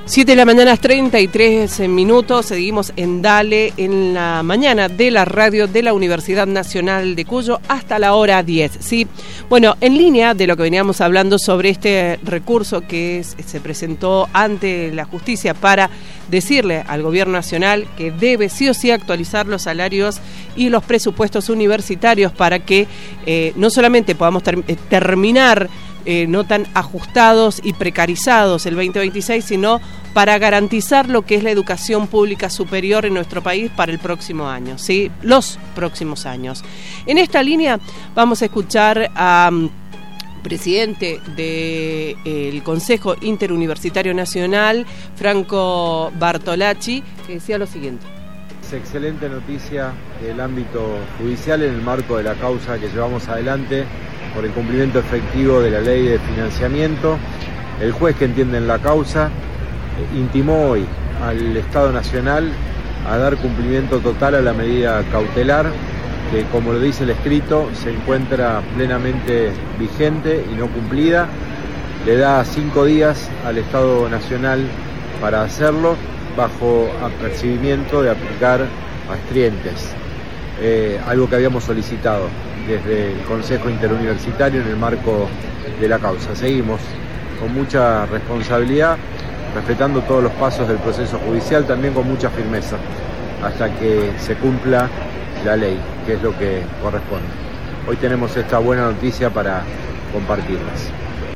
7 de la mañana, 33 minutos. Seguimos en Dale en la mañana de la radio de la Universidad Nacional de Cuyo hasta la hora 10. ¿Sí? Bueno, en línea de lo que veníamos hablando sobre este recurso que se presentó ante la justicia para decirle al gobierno nacional que debe sí o sí actualizar los salarios y los presupuestos universitarios para que no solamente podamos terminar no tan ajustados y precarizados el 2026, sino para garantizar lo que es la educación pública superior en nuestro país para el próximo año, ¿sí? Los próximos años. En esta línea vamos a escuchar a presidente del Consejo Interuniversitario Nacional, Franco Bartolacci, que decía lo siguiente. Es excelente noticia del ámbito judicial en el marco de la causa que llevamos adelante por el cumplimiento efectivo de la ley de financiamiento. El juez que entiende en la causa intimó hoy al Estado Nacional a dar cumplimiento total a la medida cautelar que, como lo dice el escrito, se encuentra plenamente vigente y no cumplida. Le da 5 días al Estado Nacional para hacerlo, bajo apercibimiento de aplicar astrientes, algo que habíamos solicitado desde el Consejo Interuniversitario en el marco de la causa. Seguimos con mucha responsabilidad, respetando todos los pasos del proceso judicial, también con mucha firmeza, hasta que se cumpla la ley, que es lo que corresponde. Hoy tenemos esta buena noticia para compartirlas.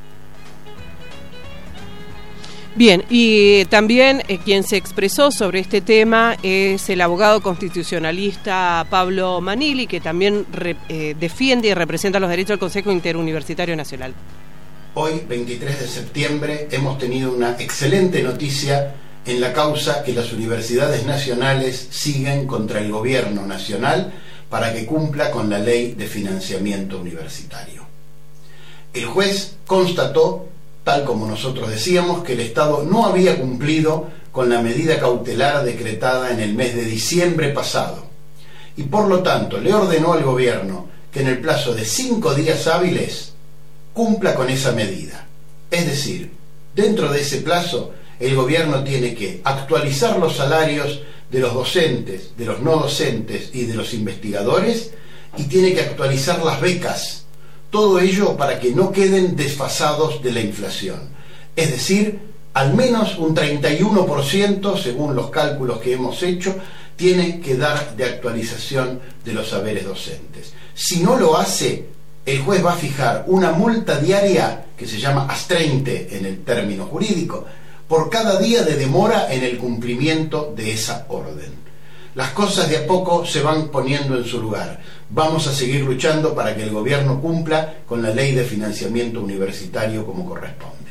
Bien, y también quien se expresó sobre este tema es el abogado constitucionalista Pablo Manili, que también defiende y representa los derechos del Consejo Interuniversitario Nacional. Hoy, 23 de septiembre, hemos tenido una excelente noticia en la causa que las universidades nacionales siguen contra el gobierno nacional para que cumpla con la ley de financiamiento universitario. El juez constató, tal como nosotros decíamos, que el Estado no había cumplido con la medida cautelar decretada en el mes de diciembre pasado y por lo tanto le ordenó al gobierno que en el plazo de 5 días hábiles cumpla con esa medida. Es decir, dentro de ese plazo el gobierno tiene que actualizar los salarios de los docentes, de los no docentes y de los investigadores, y tiene que actualizar las becas. Todo ello para que no queden desfasados de la inflación. Es decir, al menos un 31%, según los cálculos que hemos hecho, tiene que dar de actualización de los saberes docentes. Si no lo hace, el juez va a fijar una multa diaria, que se llama astreinte en el término jurídico, por cada día de demora en el cumplimiento de esa orden. Las cosas de a poco se van poniendo en su lugar. Vamos a seguir luchando para que el gobierno cumpla con la ley de financiamiento universitario como corresponde.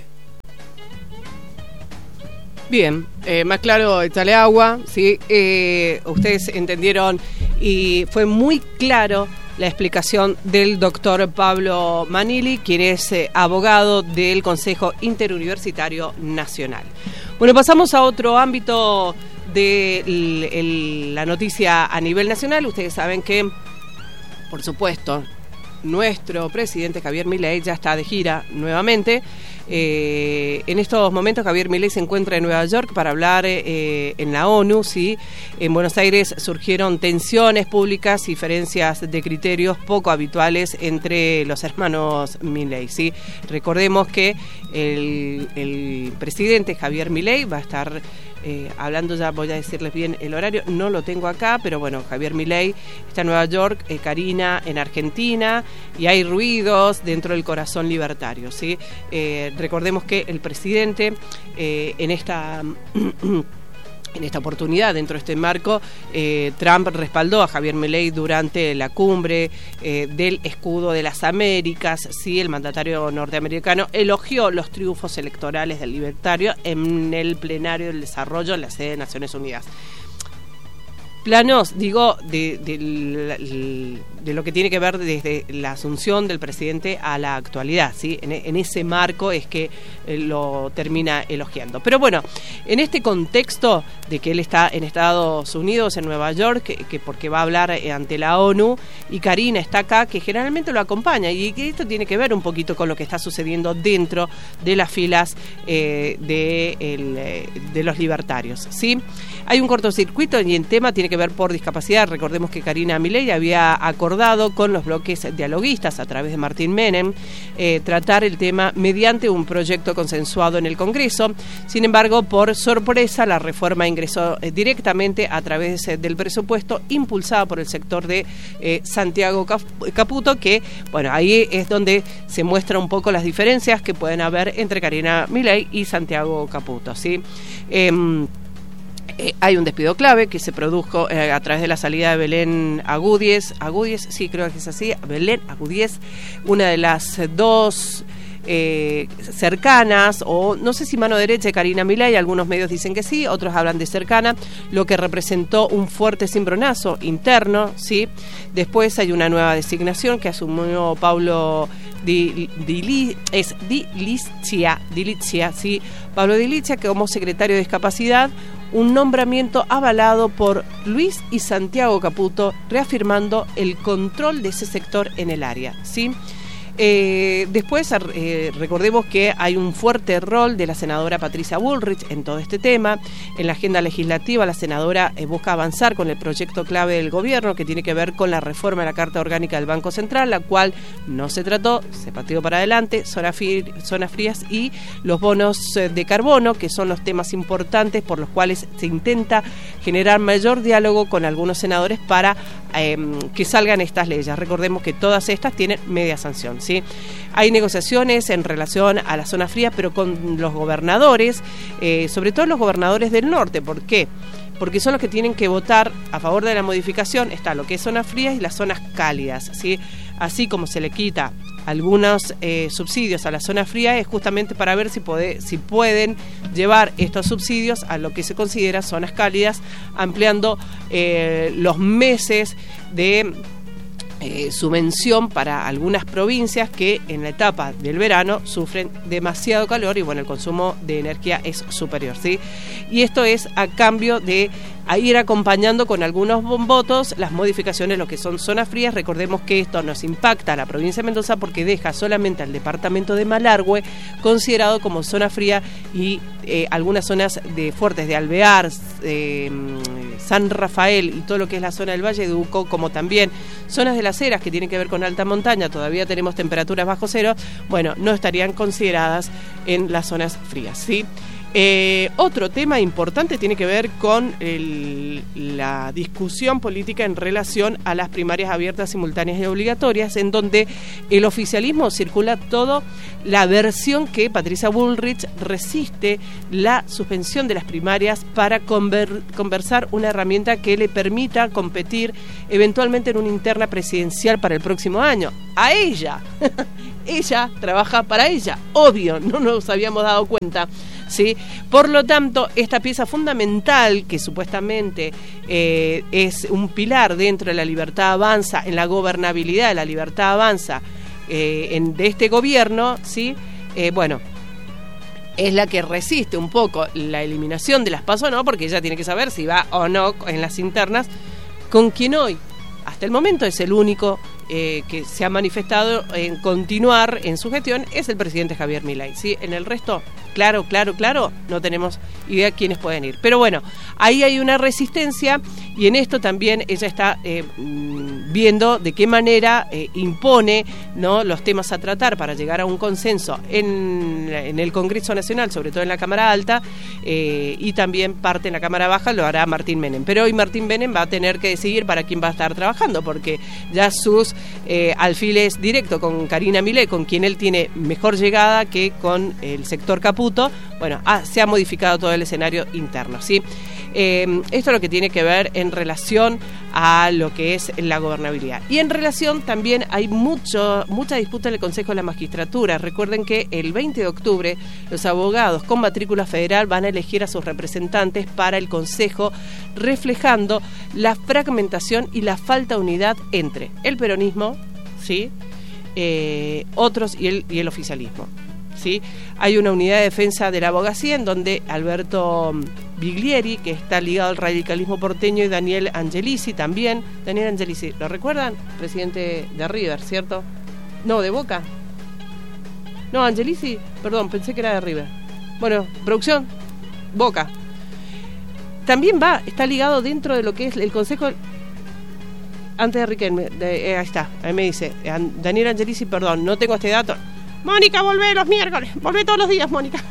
Bien, más claro, échale agua, ¿sí? Ustedes entendieron y fue muy claro la explicación del doctor Pablo Manili, quien es abogado del Consejo Interuniversitario Nacional. Bueno, pasamos a otro ámbito de la noticia a nivel nacional. Ustedes saben que, por supuesto, nuestro presidente Javier Milei ya está de gira nuevamente. En estos momentos Javier Milei se encuentra en Nueva York para hablar en la ONU, ¿sí? En Buenos Aires surgieron tensiones públicas, diferencias de criterios poco habituales entre los hermanos Milei, ¿sí? Recordemos que el presidente Javier Milei va a estar hablando, ya voy a decirles bien el horario, no lo tengo acá, pero bueno, Javier Milei está en Nueva York, Karina en Argentina, y hay ruidos dentro del corazón libertario, ¿sí? Recordemos que el presidente en esta oportunidad, dentro de este marco, Trump respaldó a Javier Milei durante la cumbre del Escudo de las Américas. Sí, el mandatario norteamericano elogió los triunfos electorales del libertario en el plenario del desarrollo en la sede de Naciones Unidas. planos, digo, de lo que tiene que ver desde la asunción del presidente a la actualidad, ¿sí? En ese marco es que lo termina elogiando. Pero bueno, en este contexto de que él está en Estados Unidos, en Nueva York, que porque va a hablar ante la ONU, y Karina está acá, que generalmente lo acompaña, y que esto tiene que ver un poquito con lo que está sucediendo dentro de las filas de los libertarios, ¿sí? Hay un cortocircuito y el tema tiene que ver por discapacidad. Recordemos que Karina Milei había acordado con los bloques dialoguistas a través de Martín Menem tratar el tema mediante un proyecto consensuado en el Congreso. Sin embargo, por sorpresa, la reforma ingresó directamente a través del presupuesto impulsada por el sector de Santiago Caputo, que, bueno, ahí es donde se muestra un poco las diferencias que pueden haber entre Karina Milei y Santiago Caputo, ¿sí? Hay un despido clave que se produjo a través de la salida de Belén Agúdiez, sí, creo que es así, Belén Agúdiez, una de las dos cercanas, o no sé si mano derecha de Karina Milei, algunos medios dicen que sí, otros hablan de cercana, lo que representó un fuerte cimbronazo interno, ¿sí? Después hay una nueva designación que asumió Pablo Di Lizia, ¿sí? Pablo Di Lizia, que como secretario de Discapacidad, un nombramiento avalado por Luis y Santiago Caputo, reafirmando el control de ese sector en el área, ¿sí? Después recordemos que hay un fuerte rol de la senadora Patricia Bullrich en todo este tema. En la agenda legislativa la senadora busca avanzar con el proyecto clave del gobierno que tiene que ver con la reforma de la Carta Orgánica del Banco Central, la cual no se trató, se pateó para adelante, zonas frías y los bonos de carbono, que son los temas importantes por los cuales se intenta generar mayor diálogo con algunos senadores para que salgan estas leyes. Recordemos que todas estas tienen media sanción, ¿sí? Hay negociaciones en relación a la zona fría, pero con los gobernadores, sobre todo los gobernadores del norte. ¿Por qué? Porque son los que tienen que votar a favor de la modificación. Está lo que es zonas frías y las zonas cálidas, ¿sí? Así como se le quita algunos subsidios a la zona fría, es justamente para ver si pueden llevar estos subsidios a lo que se considera zonas cálidas, ampliando los meses de subvención para algunas provincias que en la etapa del verano sufren demasiado calor y, bueno, el consumo de energía es superior, ¿sí? Y esto es a cambio de ir acompañando con algunos votos las modificaciones, lo que son zonas frías. Recordemos que esto nos impacta a la provincia de Mendoza porque deja solamente al departamento de Malargüe considerado como zona fría y algunas zonas fuertes de Alvear, San Rafael y todo lo que es la zona del Valle de Uco, como también zonas de las Heras que tienen que ver con alta montaña, todavía tenemos temperaturas bajo cero, bueno, no estarían consideradas en las zonas frías, ¿sí? Otro tema importante tiene que ver con la discusión política en relación a las primarias abiertas, simultáneas y obligatorias, en donde el oficialismo circula todo la versión que Patricia Bullrich resiste la suspensión de las primarias para conversar una herramienta que le permita competir eventualmente en una interna presidencial para el próximo año. A ella, ella trabaja para ella, obvio, no nos habíamos dado cuenta, ¿sí? Por lo tanto, esta pieza fundamental que supuestamente es un pilar dentro de la libertad avanza, en la gobernabilidad de la libertad avanza de este gobierno, ¿sí? Bueno, es la que resiste un poco la eliminación de las PASO, ¿no? Porque ella tiene que saber si va o no en las internas, con quien hoy, hasta el momento, es el único que se ha manifestado en continuar en su gestión, es el presidente Javier Milei, ¿sí? En el resto, claro, no tenemos idea de quiénes pueden ir. Pero bueno, ahí hay una resistencia y en esto también ella está viendo de qué manera impone, ¿no?, los temas a tratar para llegar a un consenso en el Congreso Nacional, sobre todo en la Cámara Alta, y también parte en la Cámara Baja lo hará Martín Menem. Pero hoy Martín Menem va a tener que decidir para quién va a estar trabajando, porque ya sus alfiles directo con Karina Milei, con quien él tiene mejor llegada que con el sector Caputo, bueno, se ha modificado todo el escenario interno, ¿sí? Esto es lo que tiene que ver en relación a lo que es la gobernabilidad. Y en relación también hay mucha disputa en el Consejo de la Magistratura. Recuerden que el 20 de octubre los abogados con matrícula federal van a elegir a sus representantes para el Consejo, reflejando la fragmentación y la falta de unidad entre el peronismo, ¿sí?, otros y el oficialismo. ¿Sí? Hay una unidad de defensa de la abogacía en donde Alberto Biglieri, que está ligado al radicalismo porteño, y Daniel Angelici también. Daniel Angelici, ¿lo recuerdan? Presidente de River, ¿cierto? No, de Boca. No, Angelici, perdón, pensé que era de River. Bueno, producción, Boca. También está ligado dentro de lo que es el Consejo. Antes de Riquelme, ahí está, ahí me dice Daniel Angelici, perdón, no tengo este dato. Mónica, volvé los miércoles, volvé todos los días, Mónica.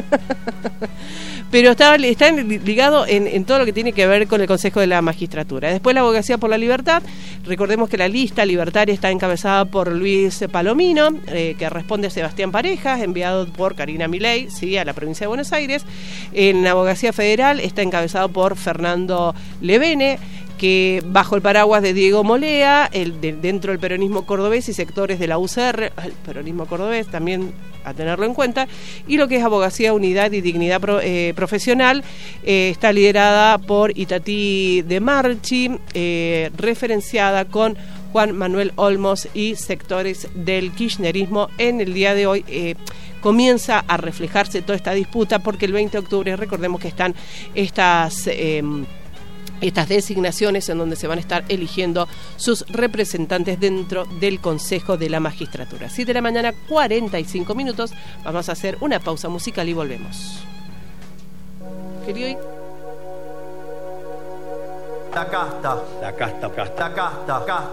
Pero está ligado en todo lo que tiene que ver con el Consejo de la Magistratura. Después la Abogacía por la Libertad. Recordemos que la lista libertaria está encabezada por Luis Palomino, que responde a Sebastián Parejas, enviado por Karina Milei, ¿sí?, a la provincia de Buenos Aires. En la Abogacía Federal está encabezado por Fernando Levene, que bajo el paraguas de Diego Molea, dentro del peronismo cordobés y sectores de la UCR, el peronismo cordobés también a tenerlo en cuenta, y lo que es Abogacía, Unidad y Dignidad Profesional, está liderada por Itatí de Marchi, referenciada con Juan Manuel Olmos y sectores del kirchnerismo. En el día de hoy comienza a reflejarse toda esta disputa, porque el 20 de octubre, recordemos que están estas designaciones en donde se van a estar eligiendo sus representantes dentro del Consejo de la Magistratura. 7 de la mañana, 45 minutos. Vamos a hacer una pausa musical y volvemos. La casta.